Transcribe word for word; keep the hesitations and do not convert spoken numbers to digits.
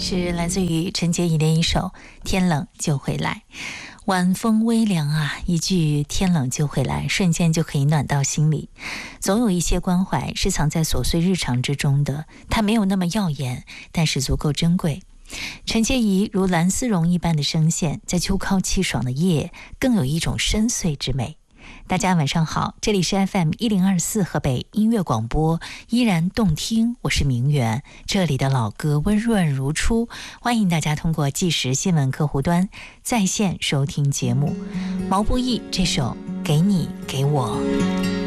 是来自于陈洁仪的一首《天冷就会来》。晚风微凉啊，一句天冷就会来，瞬间就可以暖到心里。总有一些关怀是藏在琐碎日常之中的，它没有那么耀眼，但是足够珍贵。陈洁仪如蓝丝绒一般的声线，在秋高气爽的夜更有一种深邃之美。大家晚上好，这里是 F M 一零二四河北音乐广播，依然动听，我是明媛，这里的老歌温润如初，欢迎大家通过即时新闻客户端在线收听节目。毛不易这首给你给我。